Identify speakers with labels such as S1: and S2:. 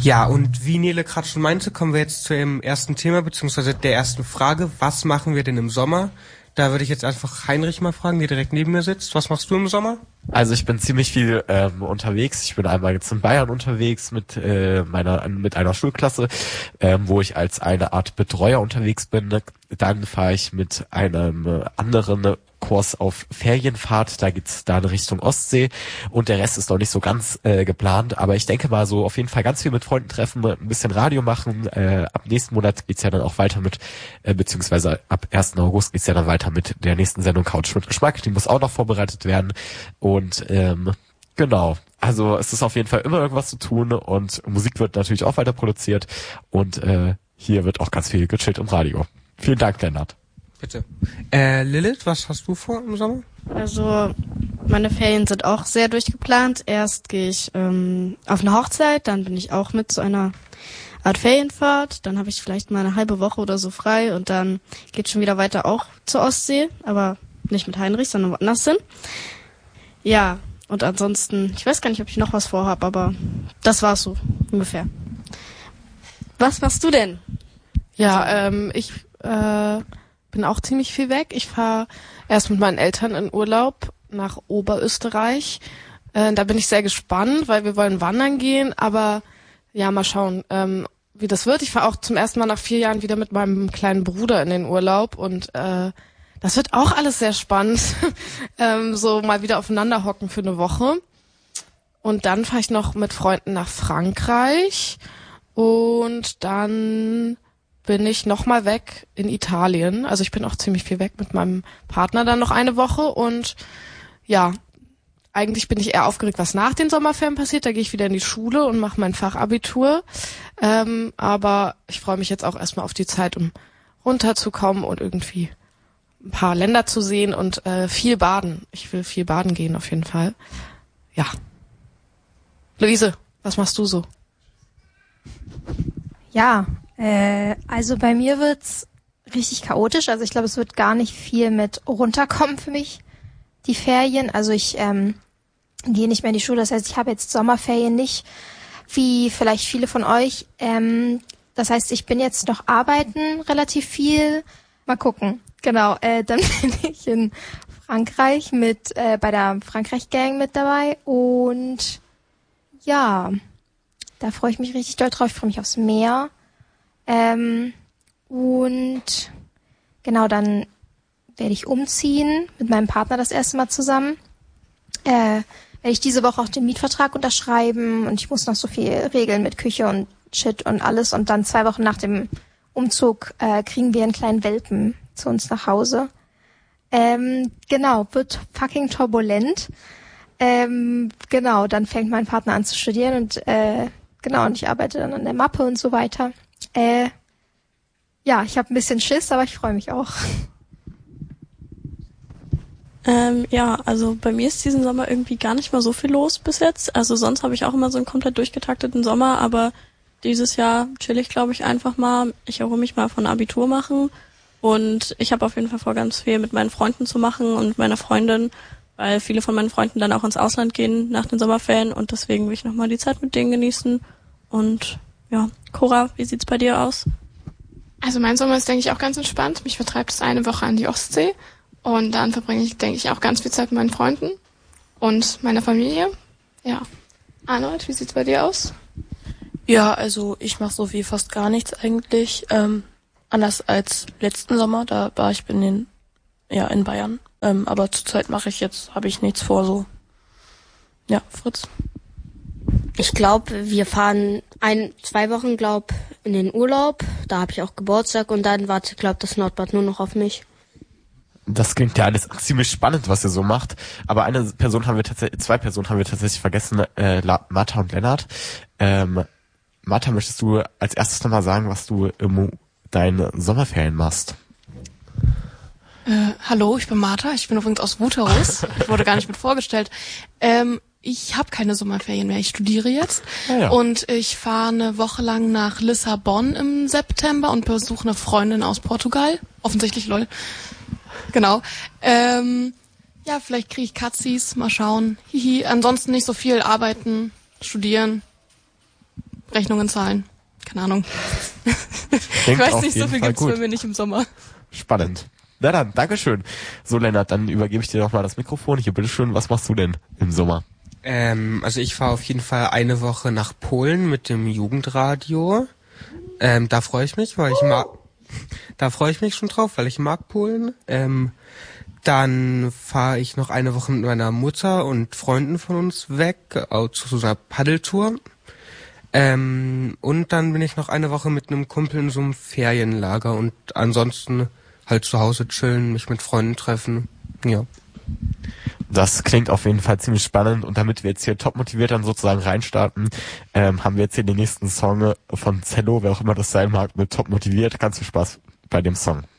S1: Ja, und wie Nele gerade schon meinte, kommen wir jetzt zu dem ersten Thema, beziehungsweise der ersten Frage. Was machen wir denn im Sommer? Da würde ich jetzt einfach Heinrich mal fragen, der direkt neben mir sitzt. Was machst du im Sommer?
S2: Also ich bin ziemlich viel unterwegs. Ich bin einmal jetzt in Bayern unterwegs mit einer Schulklasse, wo ich als eine Art Betreuer unterwegs bin. Dann fahre ich mit einem anderen Kurs auf Ferienfahrt. Da geht's da in Richtung Ostsee und der Rest ist noch nicht so ganz geplant. Aber ich denke mal so auf jeden Fall ganz viel mit Freunden treffen, ein bisschen Radio machen. Ab nächsten Monat geht's ja dann auch weiter mit, beziehungsweise ab 1. August geht's ja dann weiter mit der nächsten Sendung Couch mit Geschmack. Die muss auch noch vorbereitet werden. Und genau, also es ist auf jeden Fall immer irgendwas zu tun und Musik wird natürlich auch weiter produziert und hier wird auch ganz viel gechillt im Radio. Vielen Dank, Lennart.
S1: Bitte. Lilith, was hast du vor im Sommer?
S3: Also meine Ferien sind auch sehr durchgeplant. Erst gehe ich auf eine Hochzeit, dann bin ich auch mit zu einer Art Ferienfahrt. Dann habe ich vielleicht mal eine halbe Woche oder so frei und dann geht schon wieder weiter auch zur Ostsee, aber nicht mit Heinrich, sondern woanders hin. Ja, und ansonsten, ich weiß gar nicht, ob ich noch was vorhab, aber das war's so ungefähr. Was machst du denn?
S4: Ja, ich bin auch ziemlich viel weg. Ich fahre erst mit meinen Eltern in Urlaub nach Oberösterreich. Da bin ich sehr gespannt, weil wir wollen wandern gehen, aber ja, mal schauen, wie das wird. Ich fahre auch zum ersten Mal nach 4 Jahren wieder mit meinem kleinen Bruder in den Urlaub und das wird auch alles sehr spannend. So mal wieder aufeinander hocken für eine Woche. Und dann fahre ich noch mit Freunden nach Frankreich. Und dann bin ich noch mal weg in Italien. Also ich bin auch ziemlich viel weg mit meinem Partner dann noch eine Woche. Und ja, eigentlich bin ich eher aufgeregt, was nach den Sommerferien passiert. Da gehe ich wieder in die Schule und mache mein Fachabitur. Aber ich freue mich jetzt auch erstmal auf die Zeit, um runterzukommen und irgendwie ein paar Länder zu sehen und viel baden. Ich will viel baden gehen auf jeden Fall. Ja. Luise, was machst du so?
S5: Ja, also bei mir wird's richtig chaotisch. Also ich glaube, es wird gar nicht viel mit runterkommen für mich, die Ferien. Also ich gehe nicht mehr in die Schule. Das heißt, ich habe jetzt Sommerferien nicht, wie vielleicht viele von euch. Das heißt, ich bin jetzt noch arbeiten relativ viel. Mal gucken. Genau, dann bin ich in Frankreich mit bei der Frankreich-Gang mit dabei und ja, da freue ich mich richtig doll drauf. Ich freue mich aufs Meer und genau, dann werde ich umziehen mit meinem Partner das erste Mal zusammen. Werde ich diese Woche auch den Mietvertrag unterschreiben und ich muss noch so viel regeln mit Küche und Shit und alles und dann 2 Wochen nach dem Umzug kriegen wir einen kleinen Welpen zu uns nach Hause. Genau, wird fucking turbulent. Genau, dann fängt mein Partner an zu studieren und genau, und ich arbeite dann an der Mappe und so weiter. Ja, ich habe ein bisschen Schiss, aber ich freue mich auch.
S6: Ja, also bei mir ist diesen Sommer irgendwie gar nicht mal so viel los bis jetzt. Also sonst habe ich auch immer so einen komplett durchgetakteten Sommer, aber dieses Jahr chill ich, glaube ich, einfach mal. Ich erhole mich mal von Abitur machen und ich habe auf jeden Fall vor, ganz viel mit meinen Freunden zu machen und meiner Freundin, weil viele von meinen Freunden dann auch ins Ausland gehen nach den Sommerferien und deswegen will ich nochmal die Zeit mit denen genießen. Und ja, Cora, wie sieht's bei dir aus?
S7: Also mein Sommer ist, denke ich, auch ganz entspannt. Mich vertreibt es eine Woche an die Ostsee und dann verbringe ich, denke ich, auch ganz viel Zeit mit meinen Freunden und meiner Familie. Ja. Arnold, wie sieht's bei dir aus?
S8: Ja, also ich mache so wie fast gar nichts eigentlich. Anders als letzten Sommer, da war ich in Bayern. Aber zurzeit habe ich nichts vor so. Ja, Fritz.
S3: Ich glaube, wir fahren 2 Wochen, in den Urlaub. Da habe ich auch Geburtstag und dann wartet, das Nordbad nur noch auf mich.
S2: Das klingt ja alles ziemlich spannend, was ihr so macht. Aber zwei Personen haben wir tatsächlich vergessen, Martha und Lennart. Martha, möchtest du als erstes nochmal sagen, was du deinen Sommerferien machst?
S7: Hallo, ich bin Martha. Ich bin übrigens aus Wuterus. Ich wurde gar nicht mit vorgestellt. Ich habe keine Sommerferien mehr. Ich studiere jetzt. Ja. Und ich fahre eine Woche lang nach Lissabon im September und besuche eine Freundin aus Portugal. Offensichtlich, lol. Genau. Ja, vielleicht kriege ich Katzis. Mal schauen. Hihi. Ansonsten nicht so viel arbeiten, studieren. Rechnungen zahlen. Keine Ahnung.
S2: Klingt
S7: Ich weiß
S2: auf
S7: nicht, so
S2: jeden
S7: viel
S2: Fall
S7: gibt's
S2: gut.
S7: für mich nicht im Sommer.
S2: Spannend. Na dann, Dankeschön. So, Lennart, dann übergebe ich dir nochmal das Mikrofon. Hier, bitteschön, was machst du denn im Sommer?
S1: Also ich fahre auf jeden Fall eine Woche nach Polen mit dem Jugendradio. Da freue ich mich, weil da freue ich mich schon drauf, weil ich mag Polen. Dann fahre ich noch eine Woche mit meiner Mutter und Freunden von uns weg, zu so einer Paddeltour. Und dann bin ich noch eine Woche mit einem Kumpel in so einem Ferienlager und ansonsten halt zu Hause chillen, mich mit Freunden treffen. Ja.
S2: Das klingt auf jeden Fall ziemlich spannend und damit wir jetzt hier top motiviert dann sozusagen reinstarten, haben wir jetzt hier den nächsten Song von Zello, wer auch immer das sein mag, mit top motiviert. Ganz viel Spaß bei dem Song.